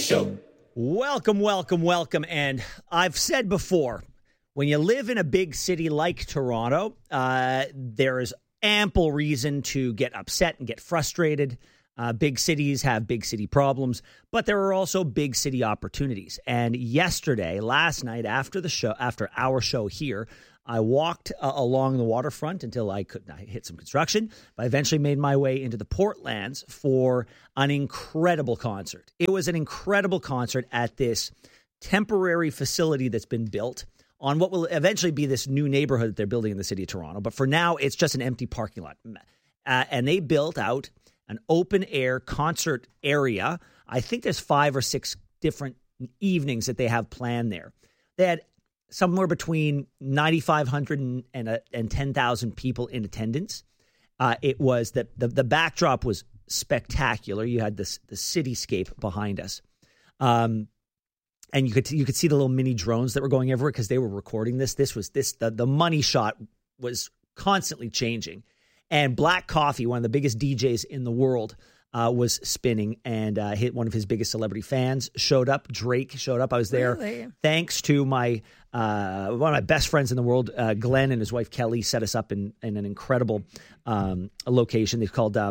Show. Welcome, welcome, welcome. And I've said before, when you live in a big city like Toronto, there is ample reason to get upset and get frustrated. Big cities have big city problems, but there are also big city opportunities. And last night, after our show here, I walked along the waterfront until I hit some construction, but I eventually made my way into the Portlands for an incredible concert. It was an incredible concert at this temporary facility that's been built on what will eventually be this new neighborhood that they're building in the city of Toronto. But for now, it's just an empty parking lot. And they built out an open-air concert area. I think there's 5 or 6 different evenings that they have planned there. They had somewhere between 9,500 and 10,000 people in attendance. It was the backdrop was spectacular. You had the cityscape behind us, and you could see the little mini drones that were going everywhere because they were recording this. The money shot was constantly changing, and Black Coffee, one of the biggest DJs in the world, was spinning, and hit one of his biggest celebrity fans showed up. Drake showed up. I was there thanks to my one of my best friends in the world, Glenn, and his wife Kelly set us up in an incredible location. They've called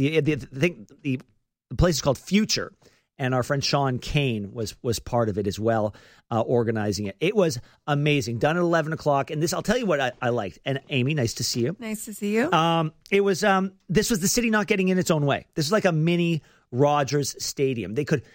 the place is called Future, and our friend Sean Kane was part of it as well, organizing it. It was amazing. Done at 11 o'clock, and this I'll tell you what I liked. And Amy, nice to see you. Nice to see you. It was this was the city not getting in its own way. This is like a mini Rogers Stadium.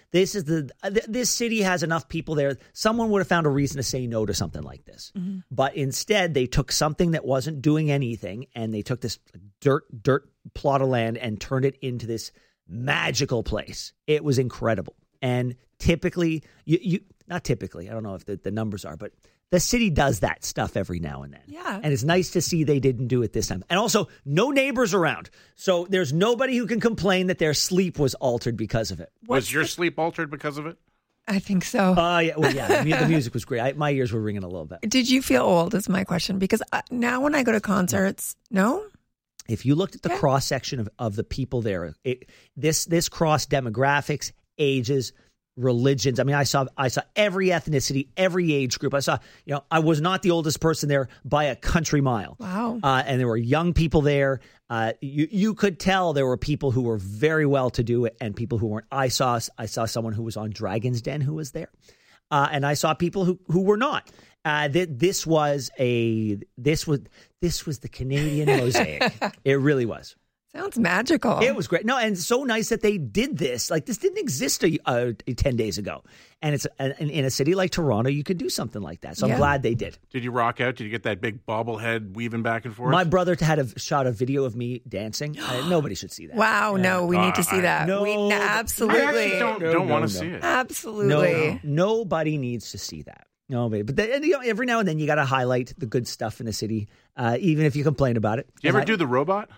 This city has enough people there. Someone would have found a reason to say no to something like this. Mm-hmm. But instead, they took something that wasn't doing anything, and they took this dirt plot of land and turned it into this magical place. It was incredible. And typically, not typically, I don't know if the numbers are, but the city does that stuff every now and then. Yeah. And it's nice to see they didn't do it this time. And also, no neighbors around. So there's nobody who can complain that their sleep was altered because of it. Was your sleep altered because of it? I think so. Yeah. The music was great. My ears were ringing a little bit. Did you feel old is my question. Because now when I go to concerts, no? If you looked at the cross-section of the people there, this cross demographics, ages, religions. I mean, I saw every ethnicity, every age group. I was not the oldest person there by a country mile. Wow. And there were young people there. You could tell there were people who were very well-to-do and people who weren't. I saw someone who was on Dragon's Den who was there. And I saw people who were not. This was the Canadian mosaic. It really was. Sounds magical. It was great. No, and so nice that they did this. Like, this didn't exist 10 days ago. And it's in a city like Toronto, you could do something like that. So I'm glad they did. Did you rock out? Did you get that big bobblehead weaving back and forth? My brother had shot a video of me dancing. Nobody should see that. Wow, no, we need to see that. We absolutely. I actually don't want to see it. Absolutely. Nobody needs to see that. Nobody. But every now and then you got to highlight the good stuff in the city, even if you complain about it. Do you ever do the robot?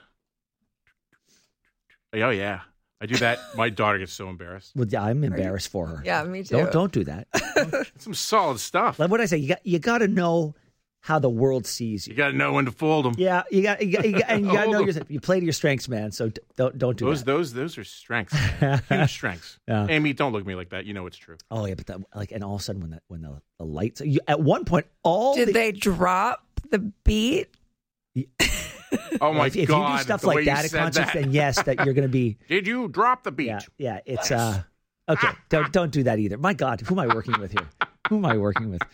Oh, yeah. I do that. My daughter gets so embarrassed. Well, yeah, I'm embarrassed for her. Yeah, me too. Don't do that. Some solid stuff. Like what I say, you got to know how the world sees you. You got to know when to fold them. Yeah, you got to know you play to your strengths, man. So don't do that. Those are strengths. Huge strengths. Yeah. Amy, don't look at me like that. You know it's true. Oh yeah, but and all of a sudden when the lights, at one point did they drop the beat? Oh my God! If you do stuff like that at concerts, then yes, that you're going to be. Did you drop the beat? Yeah. It's okay. Don't do that either. My God, who am I working with here? Who am I working with?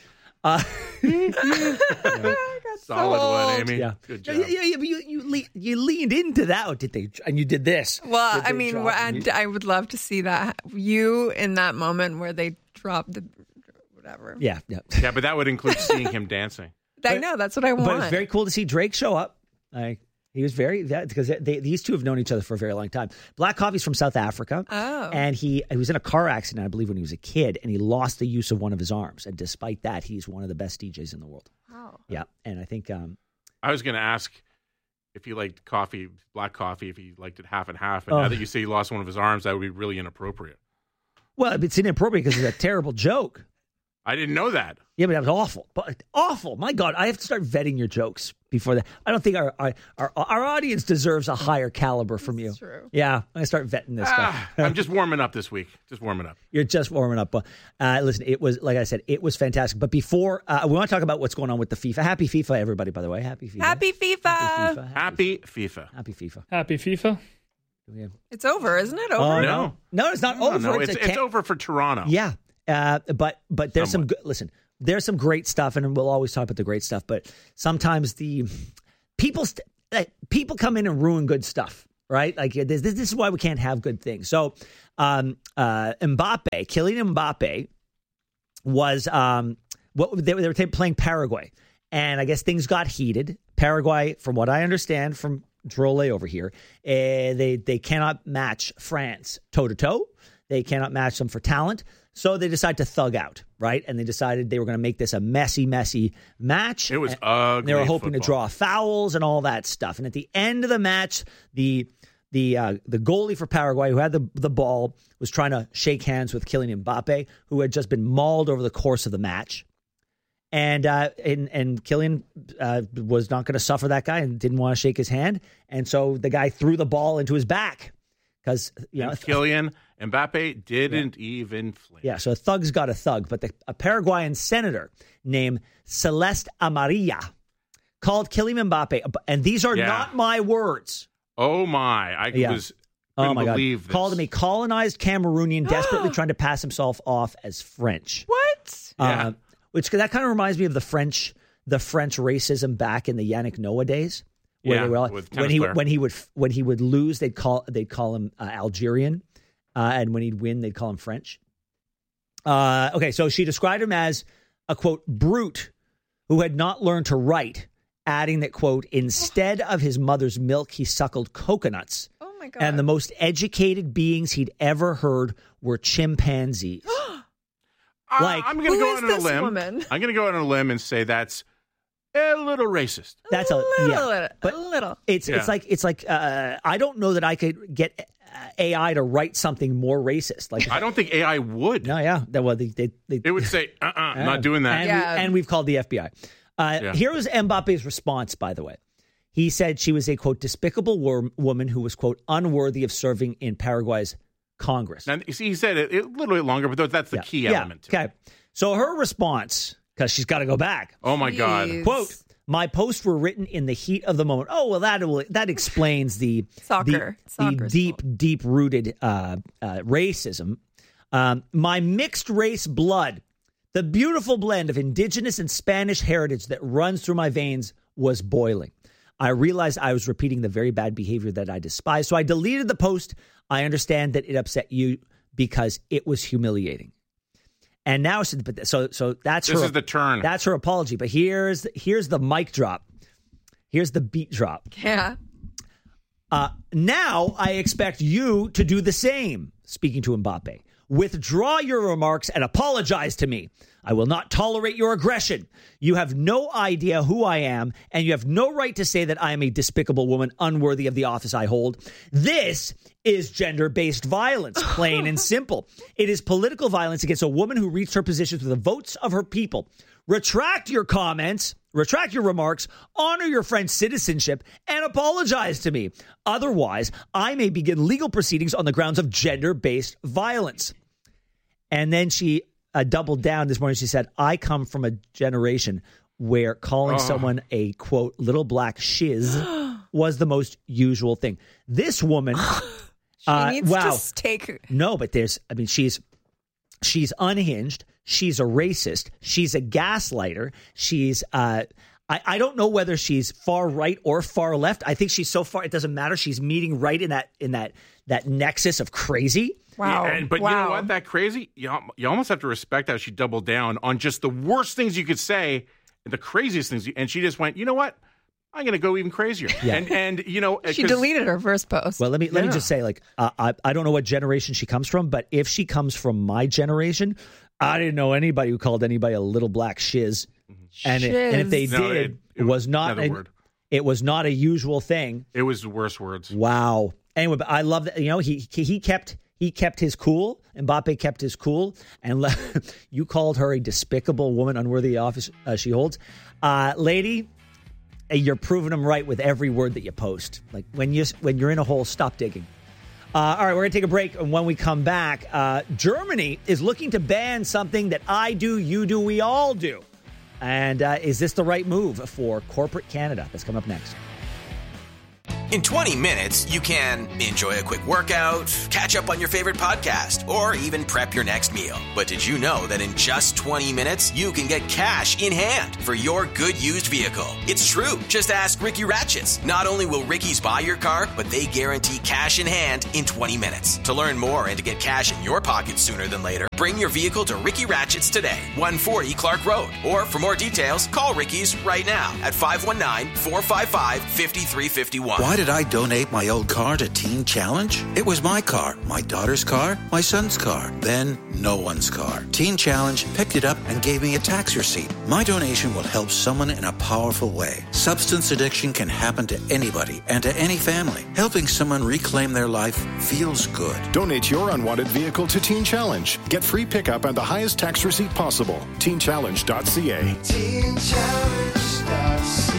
Solid one, Amy. Yeah. Good job. Yeah, but you leaned into that, did they? And you did this. Well, I mean, I would love to see that you in that moment where they dropped the whatever. Yeah. But that would include seeing him dancing. I know that's what I want. But it's very cool to see Drake show up. He was because these two have known each other for a very long time. Black Coffee's from South Africa. Oh. And he was in a car accident, I believe, when he was a kid, and he lost the use of one of his arms. And despite that, he's one of the best DJs in the world. Wow. Yeah. And I think I was going to ask if he liked coffee, black coffee, if he liked it half and half. And now that you say he lost one of his arms, that would be really inappropriate. Well, it's inappropriate because it's a terrible joke. I didn't know that. Yeah, but that was awful. But awful. My God, I have to start vetting your jokes before that. I don't think our audience deserves a higher caliber from you. That's true. Yeah, I'm going to start vetting this stuff. I'm just warming up this week. Just warming up. You're just warming up. Listen, it was, like I said, it was fantastic. But before, we want to talk about what's going on with the FIFA. Happy FIFA, everybody, by the way. Happy FIFA. Happy FIFA. Happy FIFA. Happy FIFA. Happy FIFA. Yeah. It's over, isn't it? Over. Oh, No. No, it's not over. No, it's over for Toronto. Yeah. But there's some good, listen, there's some great stuff, and we'll always talk about the great stuff, but sometimes the people come in and ruin good stuff, right? Like this is why we can't have good things. So Kylian Mbappe was they were playing Paraguay, and I guess things got heated. Paraguay, from what I understand from Drolet over here, they cannot match France toe-to-toe. They cannot match them for talent. So they decided to thug out, right? And they decided they were going to make this a messy match. It was ugly. They were hoping to football. draw fouls and all that stuff. And at the end of the match, the goalie for Paraguay, who had the ball, was trying to shake hands with Kylian Mbappe, who had just been mauled over the course of the match. And Kylian was not going to suffer that guy and didn't want to shake his hand. And so the guy threw the ball into his back because Kylian Mbappe didn't even flinch. Yeah, so a thug's got a thug. But a Paraguayan senator named Celeste Amarilla called Kylian Mbappe, and these are not my words. Oh my! I couldn't believe this. Called him a colonized Cameroonian desperately trying to pass himself off as French. What? Yeah. Which that kind of reminds me of the French racism back in the Yannick Noah days. Where they were all, with when he would lose, they'd call him Algerian, and when he'd win, they'd call him French. Okay, so she described him as a quote brute who had not learned to write, adding that quote instead of his mother's milk, he suckled coconuts. Oh my God! And the most educated beings he'd ever heard were chimpanzees. I'm going to go out on a limb. Woman? I'm going to go out on a limb and say that's a little racist. That's a little. It's like I don't know that I could get AI to write something more racist. Like I don't think AI would. No, yeah. Well, they It would say, not doing that. And we've called the FBI. Here was Mbappe's response, by the way. He said she was a, quote, despicable woman who was, quote, unworthy of serving in Paraguay's Congress. Now, you see, he said it a little bit longer, but that's the key element. To okay. So her response, because she's got to go back. Oh, my God. Quote, my posts were written in the heat of the moment. Oh, well, that explains the deep-rooted racism. My mixed race blood, the beautiful blend of indigenous and Spanish heritage that runs through my veins was boiling. I realized I was repeating the very bad behavior that I despise. So I deleted the post. I understand that it upset you because it was humiliating. And now, so that's this is the turn. That's her apology. But here's the mic drop. Here's the beat drop. Yeah. Now I expect you to do the same. Speaking to Mbappe, withdraw your remarks and apologize to me. I will not tolerate your aggression. You have no idea who I am, and you have no right to say that I am a despicable woman unworthy of the office I hold. This is gender-based violence, plain and simple. It is political violence against a woman who reached her positions with the votes of her people. Retract your comments, retract your remarks, honor your French citizenship, and apologize to me. Otherwise, I may begin legal proceedings on the grounds of gender-based violence. And then she doubled down this morning. She said, I come from a generation where calling someone a, quote, little black shiz was the most usual thing. This woman... She needs to take... No, but she's unhinged. She's a racist. She's a gaslighter. She's... I don't know whether she's far right or far left. I think she's so far, it doesn't matter. She's meeting right in that nexus of crazy. Wow. Yeah, but you know what? That crazy, you almost have to respect how she doubled down on just the worst things you could say and the craziest things. And she just went, you know what? I'm going to go even crazier. Yeah. And you know, she deleted her first post. Well, let me just say, like, I don't know what generation she comes from, but if she comes from my generation, I didn't know anybody who called anybody a little black shiz. And if they did, it was not a usual thing. It was the worst words. Wow. Anyway, but I love that. You know, he kept He kept his cool. Mbappe kept his cool. And you called her a despicable woman, unworthy of the office she holds. Lady, you're proving them right with every word that you post. Like when you're in a hole, stop digging. All right, we're going to take a break. And when we come back, Germany is looking to ban something that I do, you do, we all do. And is this the right move for corporate Canada? That's coming up next. In 20 minutes, you can enjoy a quick workout, catch up on your favorite podcast, or even prep your next meal. But did you know that in just 20 minutes, you can get cash in hand for your good used vehicle? It's true. Just ask Ricky Ratchets. Not only will Ricky's buy your car, but they guarantee cash in hand in 20 minutes. To learn more and to get cash in your pocket sooner than later, bring your vehicle to Ricky Ratchets today, 140 Clark Road. Or for more details, call Ricky's right now at 519-455-5351. Why did I donate my old car to Teen Challenge? It was my car, my daughter's car, my son's car, then no one's car. Teen Challenge picked it up and gave me a tax receipt. My donation will help someone in a powerful way. Substance addiction can happen to anybody and to any family. Helping someone reclaim their life feels good. Donate your unwanted vehicle to Teen Challenge. Get free pickup and the highest tax receipt possible. TeenChallenge.ca. TeenChallenge.ca.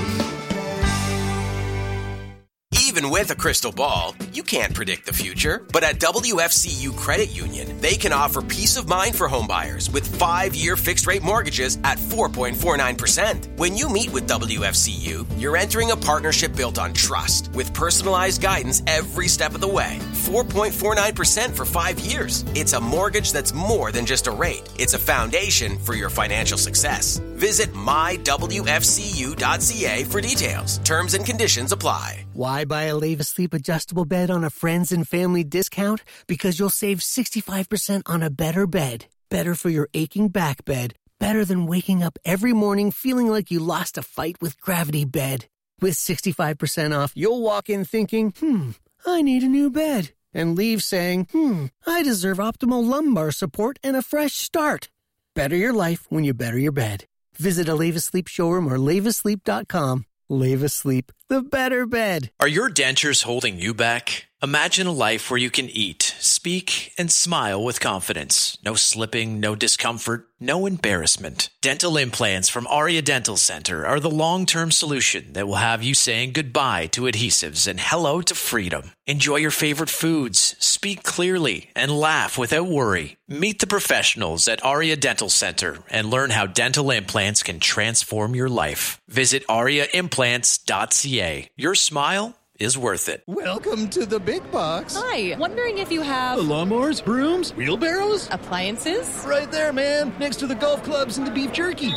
Even with a crystal ball, you can't predict the future. But at WFCU Credit Union, they can offer peace of mind for homebuyers with 5-year fixed-rate mortgages at 4.49%. When you meet with WFCU, you're entering a partnership built on trust with personalized guidance every step of the way. 4.49% for 5 years. It's a mortgage that's more than just a rate. It's a foundation for your financial success. Visit mywfcu.ca for details. Terms and conditions apply. Why buy a Leave Asleep adjustable bed on a friends and family discount? Because you'll save 65% on a better bed. Better for your aching back bed. Better than waking up every morning feeling like you lost a fight with Gravity Bed. With 65% off, you'll walk in thinking, I need a new bed. And leave saying, I deserve optimal lumbar support and a fresh start. Better your life when you better your bed. Visit a Leave Asleep showroom or leaveasleep.com. Leave Asleep, the better bed. Are your dentures holding you back? Imagine a life where you can eat, speak, and smile with confidence. No slipping, no discomfort, no embarrassment. Dental implants from Aria Dental Center are the long-term solution that will have you saying goodbye to adhesives and hello to freedom. Enjoy your favorite foods, speak clearly, and laugh without worry. Meet the professionals at Aria Dental Center and learn how dental implants can transform your life. Visit ariaimplants.ca. Your smile is worth it. Welcome to the big box. Hi, wondering if you have lawnmowers, brooms, wheelbarrows, appliances? Right there, man, next to the golf clubs and the beef jerky.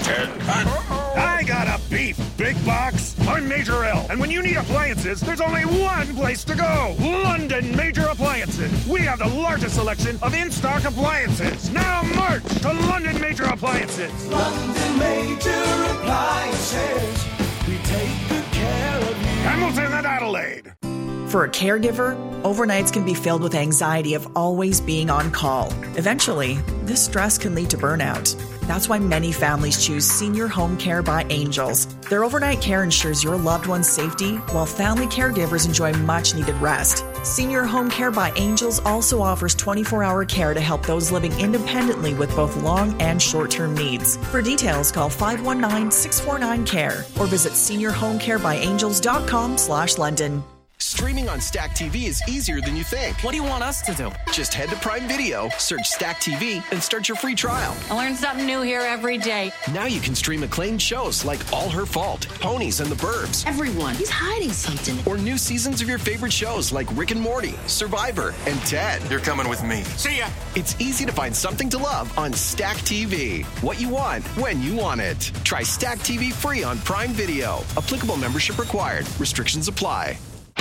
I got a beef big box. I'm Major L, and when you need appliances, there's only one place to go. London Major Appliances. We have the largest selection of in-stock appliances. Now march to London Major Appliances. London Major Appliances. We take good care of you. Hamilton and Adelaide. For a caregiver, overnights can be filled with anxiety of always being on call. Eventually, this stress can lead to burnout. That's why many families choose Senior Home Care by Angels. Their overnight care ensures your loved one's safety, while family caregivers enjoy much-needed rest. Senior Home Care by Angels also offers 24-hour care to help those living independently with both long and short-term needs. For details, call 519-649-CARE or visit seniorhomecarebyangels.com/London. Streaming on Stack TV is easier than you think. What do you want us to do? Just head to Prime Video, search Stack TV, and start your free trial. I learn something new here every day. Now you can stream acclaimed shows like All Her Fault, Ponies, and the Burbs. Everyone, he's hiding something. Or new seasons of your favorite shows like Rick and Morty, Survivor, and Ted. You're coming with me. See ya. It's easy to find something to love on Stack TV. What you want, when you want it. Try Stack TV free on Prime Video. Applicable membership required. Restrictions apply.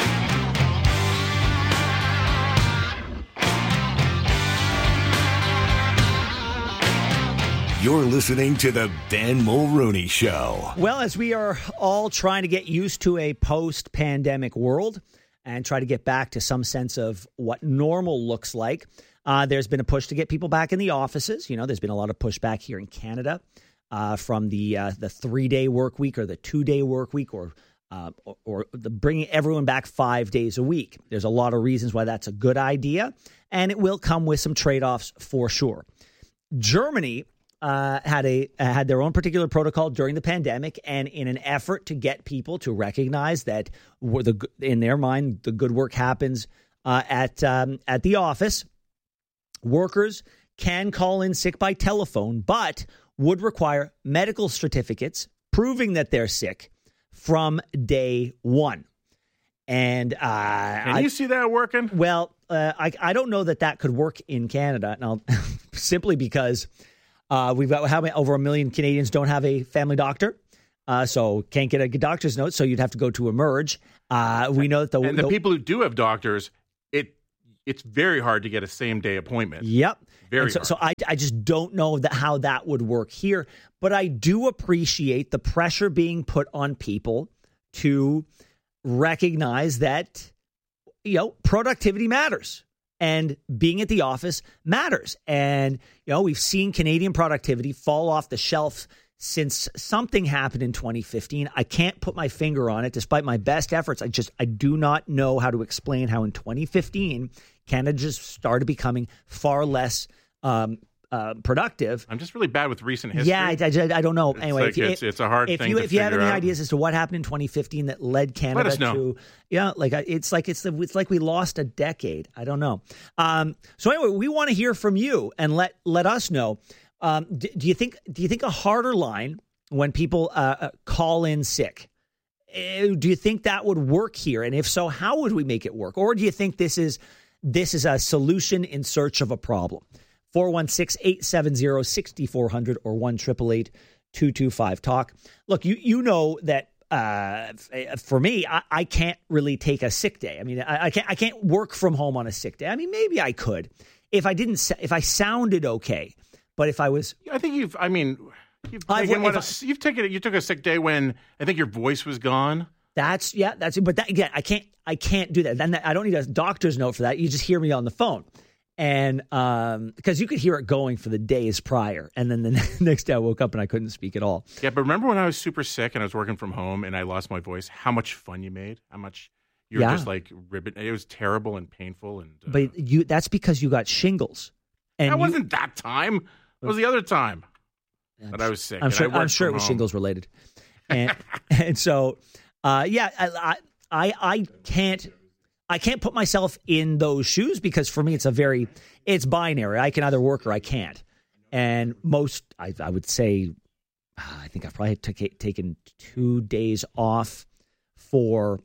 You're listening to the Ben Mulrooney Show. Well, as we are all trying to get used to a post-pandemic world and try to get back to some sense of what normal looks like, there's been a push to get people back in the offices. You know, there's been a lot of pushback here in Canada from the 3-day work week or the 2-day work week or or bringing everyone back 5 days a week. There's a lot of reasons why that's a good idea, and it will come with some trade-offs for sure. Germany had their own particular protocol during the pandemic, and in an effort to get people to recognize that in their mind the good work happens at the office, workers can call in sick by telephone, but would require medical certificates proving that they're sick from day one. And can you see that working? Well, I don't know that could work in Canada. Now, simply because we've got over 1 million Canadians don't have a family doctor, so can't get a doctor's note. So you'd have to go to Emerge. We know that the people who do have doctors, it's very hard to get a same day appointment. Yep. Very hard. So I just don't know how that would work here. But I do appreciate the pressure being put on people to recognize that, productivity matters and being at the office matters. And, we've seen Canadian productivity fall off the shelf since something happened in 2015. I can't put my finger on it despite my best efforts. I do not know how to explain how in 2015 Canada just started becoming far less productive. I'm just really bad with recent history. Yeah, I don't know. Anyway, it's a hard thing to figure out. If you have any ideas as to what happened in 2015 that led Canada to, it's like we lost a decade. I don't know. So anyway, we want to hear from you and let us know. Do you think a harder line when people call in sick? Do you think that would work here? And if so, how would we make it work? Or do you think this is a solution in search of a problem? 416-870-6400 or 1-888-225-TALK. Look, you know that for me, I can't really take a sick day. I mean, I can't work from home on a sick day. I mean, maybe I could if I sounded okay. But if I was, I think you took a sick day when I think your voice was gone. But again, I can't do that. Then I don't need a doctor's note for that. You just hear me on the phone. And because you could hear it going for the days prior. And then the next day I woke up and I couldn't speak at all. Yeah, but remember when I was super sick and I was working from home and I lost my voice, how much fun you made? How much you were just like ribbon. It was terrible and painful. But that's because you got shingles. And that wasn't that time. It was the other time that I was sick. I'm sure it was shingles related. And so, I can't put myself in those shoes because for me it's binary. I can either work or I can't. And I would say, I think I've probably taken 2 days off to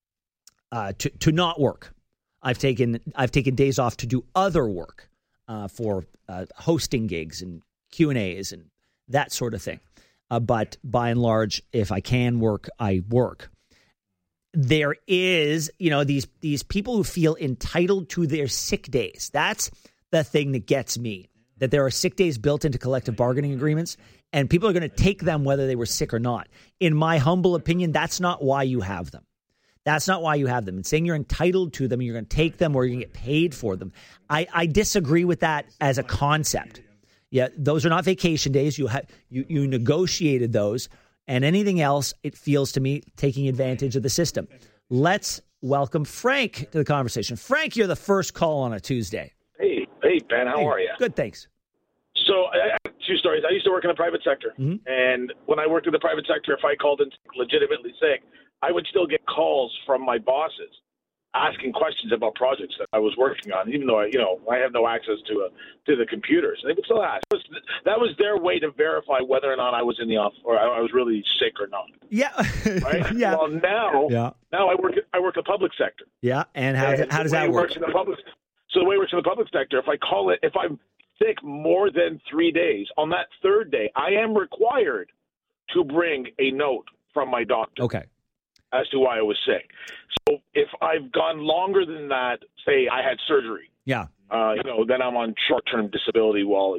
not work. I've taken days off to do other work for hosting gigs and Q&As and that sort of thing. But by and large, if I can work, I work. There is, these people who feel entitled to their sick days. That's the thing that gets me, that there are sick days built into collective bargaining agreements, and people are going to take them whether they were sick or not. In my humble opinion, that's not why you have them. That's not why you have them. And saying you're entitled to them, you're going to take them or you're going to get paid for them. I disagree with that as a concept. Yeah, those are not vacation days. You negotiated those. And anything else, it feels to me, taking advantage of the system. Let's welcome Frank to the conversation. Frank, you're the first call on a Tuesday. Hey, Ben, how are you? Good, thanks. So I have two stories. I used to work in the private sector. Mm-hmm. And when I worked in the private sector, if I called in legitimately sick, I would still get calls from my bosses asking questions about projects that I was working on, even though I have no access to the computers. And they would still ask. That was their way to verify whether or not I was in the office or I was really sick or not. Yeah. Right. Yeah. Well, now I work the public sector. Yeah. And how does that work? So the way it works in the public sector, if I'm sick more than 3 days, on that third day, I am required to bring a note from my doctor. Okay. As to why I was sick. So if I've gone longer than that, say I had surgery. Yeah. Then I'm on short-term disability while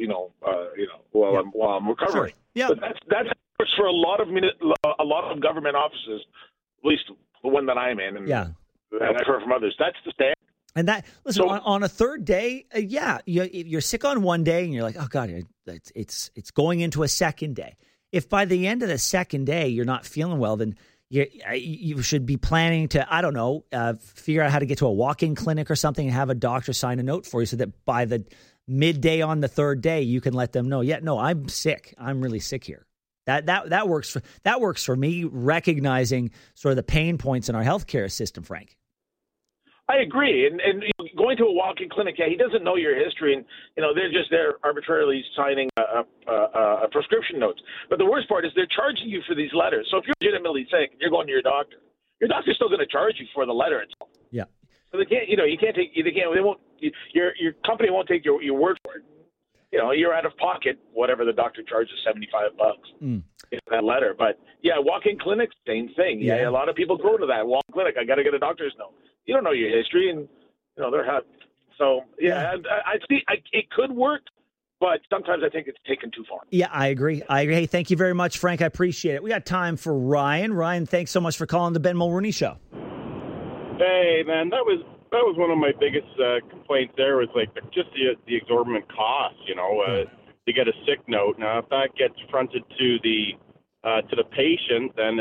I'm recovering. Sure. Yeah. But that's for a lot of government offices, at least the one that I'm in. And I've heard from others. That's the standard. And on a third day, you're sick on one day and you're like, oh God, it's going into a second day. If by the end of the second day you're not feeling well, then you should be planning to, I don't know, figure out how to get to a walk-in clinic or something and have a doctor sign a note for you so that by the midday on the third day, you can let them know, I'm sick. I'm really sick here. That works for me, recognizing sort of the pain points in our healthcare system, Frank. I agree. And going to a walk-in clinic, he doesn't know your history, and they're just there arbitrarily signing a prescription notes. But the worst part is they're charging you for these letters. So if you're legitimately sick and you're going to your doctor's still going to charge you for the letter itself. Yeah. So they can't, they won't. Your company won't take your word for it. You're out of pocket, whatever the doctor charges, $75 in that letter. But walk-in clinics, same thing. Yeah, a lot of people go to that walk-in clinic. I got to get a doctor's note. You don't know your history, and they're happy. So I see it could work, but sometimes I think it's taken too far. Yeah, I agree. Hey, thank you very much, Frank. I appreciate it. We got time for Ryan. Ryan, thanks so much for calling the Ben Mulrooney Show. Hey, man, that was one of my biggest complaints. There was just the exorbitant cost. To get a sick note. Now, if that gets fronted to the patient, then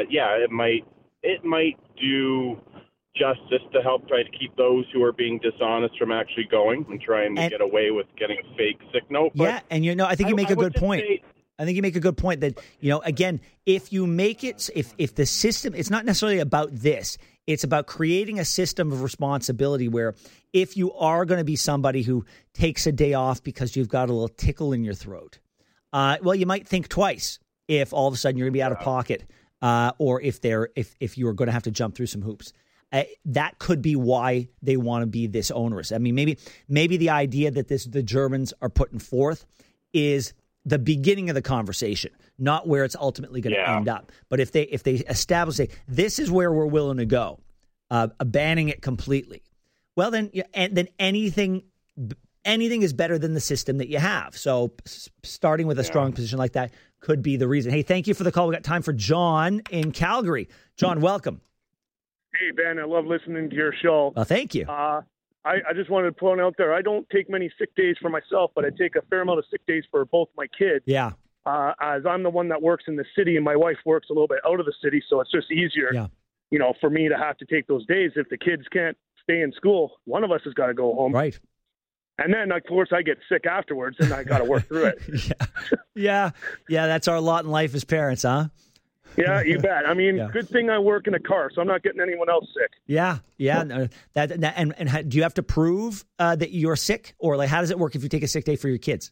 it might do justice to help try to keep those who are being dishonest from actually going and trying to get away with getting a fake sick note. But I think you make a good point. I think you make a good point that, again, if you make it, if the system, it's not necessarily about this. It's about creating a system of responsibility where if you are going to be somebody who takes a day off because you've got a little tickle in your throat, you might think twice if all of a sudden you're going to be out of pocket or if you are going to have to jump through some hoops. That could be why they want to be this onerous. I mean, maybe the idea that the Germans are putting forth is the beginning of the conversation, not where it's ultimately going to end up. But if they establish, this is where we're willing to go, banning it completely, well, then anything is better than the system that you have. So starting with a strong position like that could be the reason. Hey, thank you for the call. We got time for John in Calgary. John, welcome. Hey, Ben, I love listening to your show. Well, thank you. I just wanted to point out there, I don't take many sick days for myself, but I take a fair amount of sick days for both my kids. Yeah. As I'm the one that works in the city and my wife works a little bit out of the city, so it's just easier, for me to have to take those days. If the kids can't stay in school, one of us has got to go home. Right. And then, of course, I get sick afterwards, and I got to work through it. Yeah, that's our lot in life as parents, huh? Yeah, you bet. I mean, good thing I work in a car, so I'm not getting anyone else sick. Yeah. And do you have to prove that you're sick, or how does it work if you take a sick day for your kids?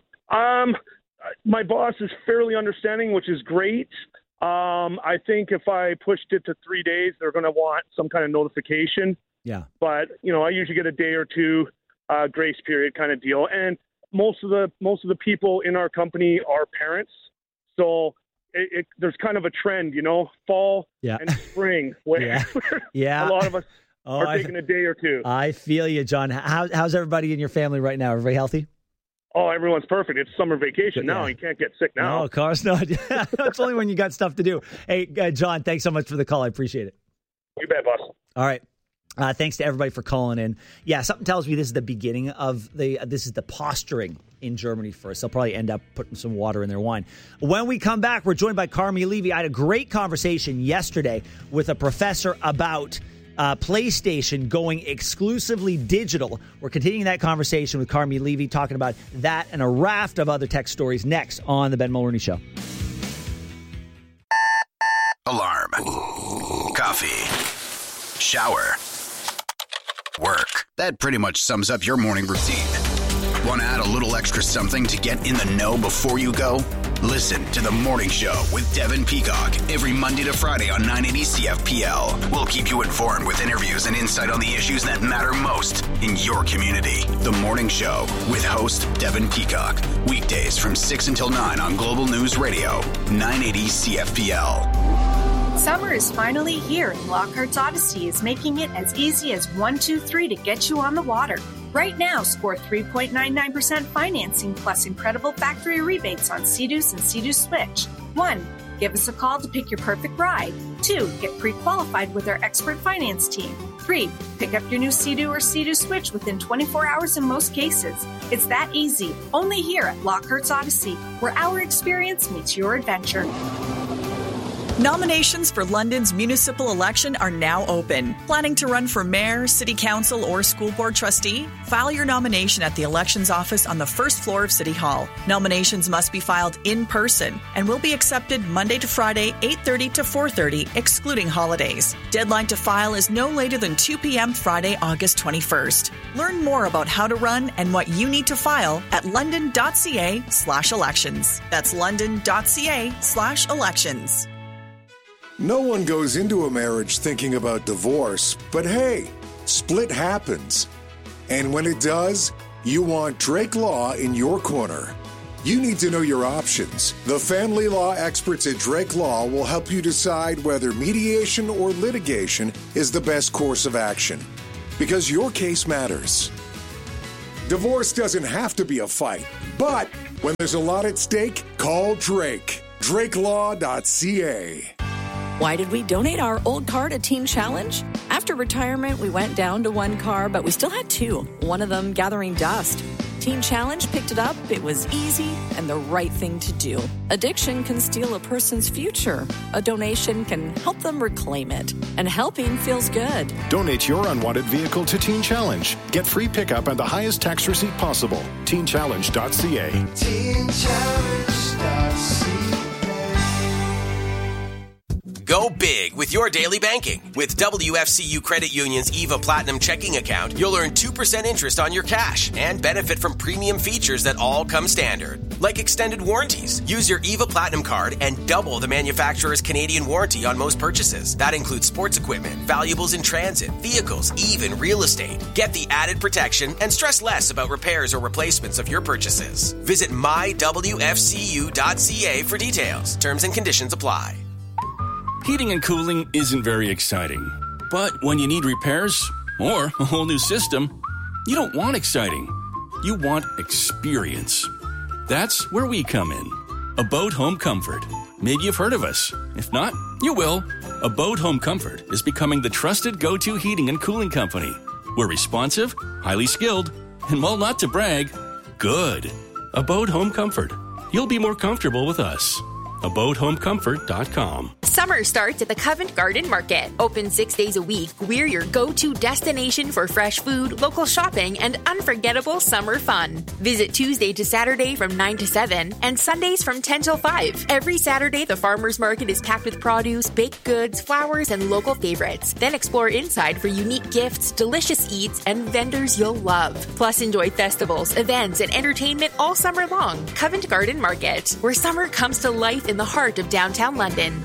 My boss is fairly understanding, which is great. I think if I pushed it to 3 days, they're going to want some kind of notification. Yeah. But I usually get a day or two grace period kind of deal, and most of the people in our company are parents, so. There's kind of a trend, fall and spring, where a lot of us are taking a day or two. I feel you, John. How's everybody in your family right now? Everybody healthy? Oh, everyone's perfect. It's summer vacation now. You can't get sick now. No, of course not. That's only when you got stuff to do. Hey, John, thanks so much for the call. I appreciate it. You bet, boss. All right. Thanks to everybody for calling in. Yeah, something tells me this is the beginning of this is the posturing in Germany first. They'll probably end up putting some water in their wine. When we come back, we're joined by Carmi Levy. I had a great conversation yesterday with a professor about PlayStation going exclusively digital. We're continuing that conversation with Carmi Levy, talking about that and a raft of other tech stories next on the Ben Mulrooney Show. Alarm. Coffee. Shower. Work. That pretty much sums up your morning routine. Want to add a little extra something to get in the know before you go? Listen to The Morning Show with Devin Peacock every Monday to Friday on 980 CFPL. We'll keep you informed with interviews and insight on the issues that matter most in your community. The Morning Show with host Devin Peacock. Weekdays from 6 until 9 on Global News Radio, 980 CFPL. Summer is finally here, and Lockhart's Odyssey is making it as easy as 1, 2, 3 to get you on the water. Right now, score 3.99% financing plus incredible factory rebates on Sea-Doos and Sea-Doo Switch. 1. Give us a call to pick your perfect ride. 2. Get pre-qualified with our expert finance team. 3. Pick up your new Sea-Doo or Sea-Doo Switch within 24 hours in most cases. It's that easy. Only here at Lockhart's Odyssey, where our experience meets your adventure. Nominations for London's municipal election are now open. Planning to run for mayor, city council, or school board trustee? File your nomination at the elections office on the first floor of City Hall. Nominations must be filed in person and will be accepted Monday to Friday, 8:30 to 4:30, excluding holidays. Deadline to file is no later than 2 p.m. Friday, August 21st. Learn more about how to run and what you need to file at london.ca/elections. That's london.ca/elections. No one goes into a marriage thinking about divorce, but hey, split happens. And when it does, you want Drake Law in your corner. You need to know your options. The family law experts at Drake Law will help you decide whether mediation or litigation is the best course of action, because your case matters. Divorce doesn't have to be a fight, but when there's a lot at stake, call Drake. DrakeLaw.ca. Why did we donate our old car to Teen Challenge? After retirement, we went down to one car, but we still had two, one of them gathering dust. Teen Challenge picked it up, it was easy, and the right thing to do. Addiction can steal a person's future. A donation can help them reclaim it. And helping feels good. Donate your unwanted vehicle to Teen Challenge. Get free pickup and the highest tax receipt possible. TeenChallenge.ca. TeenChallenge.ca. Go big with your daily banking. With WFCU Credit Union's EVA Platinum checking account, you'll earn 2% interest on your cash and benefit from premium features that all come standard, like extended warranties. Use your EVA Platinum card and double the manufacturer's Canadian warranty on most purchases. That includes sports equipment, valuables in transit, vehicles, even real estate. Get the added protection and stress less about repairs or replacements of your purchases. Visit mywfcu.ca for details. Terms and conditions apply. Heating and cooling isn't very exciting. But when you need repairs or a whole new system, you don't want exciting. You want experience. That's where we come in. Abode Home Comfort. Maybe you've heard of us. If not, you will. Abode Home Comfort is becoming the trusted go-to heating and cooling company. We're responsive, highly skilled, and while not to brag, good. Abode Home Comfort. You'll be more comfortable with us. AbodeHomeComfort.com. Summer starts at the Covent Garden Market. Open 6 days a week, we're your go-to destination for fresh food, local shopping, and unforgettable summer fun. Visit Tuesday to Saturday from 9 to 7 and Sundays from 10 till 5. Every Saturday, the farmers market is packed with produce, baked goods, flowers, and local favorites. Then explore inside for unique gifts, delicious eats, and vendors you'll love. Plus, enjoy festivals, events, and entertainment all summer long. Covent Garden Market, where summer comes to life in the heart of downtown London.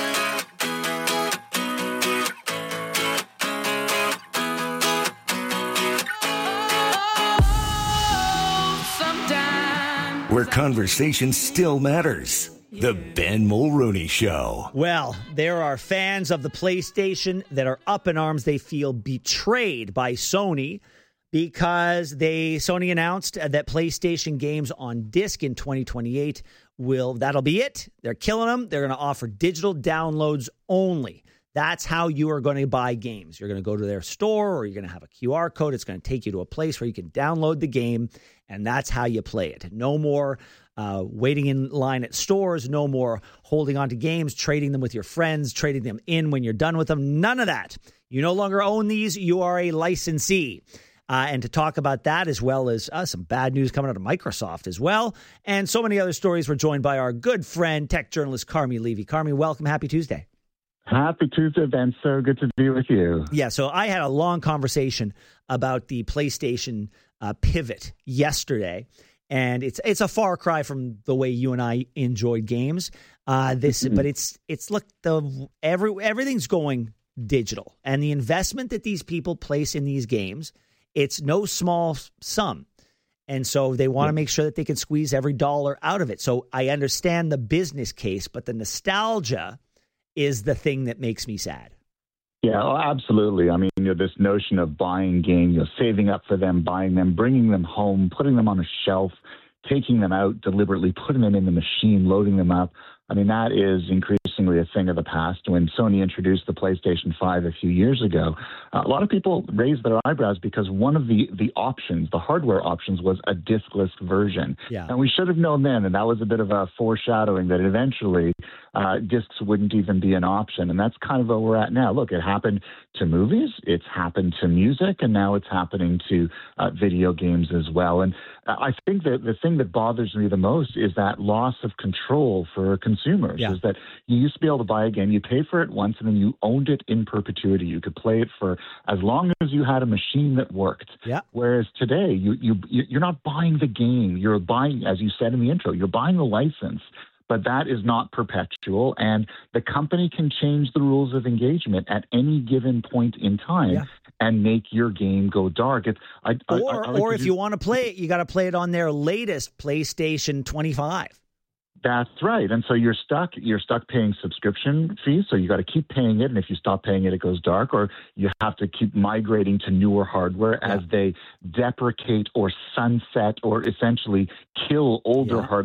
Where conversation still matters. The Ben Mulrooney Show. Well, there are fans of the PlayStation that are up in arms. They feel betrayed by Sony because Sony announced that PlayStation games on disc in 2028 that'll be it. They're killing them. They're going to offer digital downloads only. That's how you are going to buy games. You're going to go to their store, or you're going to have a QR code. It's going to take you to a place where you can download the game, and that's how you play it. No more waiting in line at stores. No more holding on to games, trading them with your friends, trading them in when you're done with them. None of that. You no longer own these. You are a licensee. And to talk about that, as well as some bad news coming out of Microsoft as well, and so many other stories, we're joined by our good friend, tech journalist Carmi Levy. Carmi, welcome. Happy Tuesday. Happy Tuesday, Ben. So good to be with you. Yeah, so I had a long conversation about the PlayStation pivot yesterday, and it's a far cry from the way you and I enjoyed games. But everything's going digital, and the investment that these people place in these games, it's no small sum. And so they want to make sure that they can squeeze every dollar out of it. So I understand the business case, but the nostalgia is the thing that makes me sad. Yeah, absolutely. I mean, this notion of buying games, saving up for them, buying them, bringing them home, putting them on a shelf, taking them out deliberately, putting them in the machine, loading them up. I mean, that is increasingly a thing of the past. When Sony introduced the PlayStation 5 a few years ago, a lot of people raised their eyebrows because one of the options, the hardware options, was a diskless version. Yeah. And we should have known then, and that was a bit of a foreshadowing that eventually discs wouldn't even be an option. And that's kind of where we're at now. Look, it happened to movies, it's happened to music, and now it's happening to video games as well. And I think that the thing that bothers me the most is that loss of control for consumers, is that you used to be able to buy a game, you pay for it once, and then you owned it in perpetuity. You could play it for as long as you had a machine that worked. Yeah. Whereas today, you're not buying the game. You're buying, as you said in the intro, you're buying the license. But that is not perpetual, and the company can change the rules of engagement at any given point in time and make your game go dark. Or if you want to play it, you got to play it on their latest PlayStation 25. That's right. And so you're stuck paying subscription fees. So you got to keep paying it. And if you stop paying it, it goes dark, or you have to keep migrating to newer hardware as they deprecate or sunset or essentially kill older hardware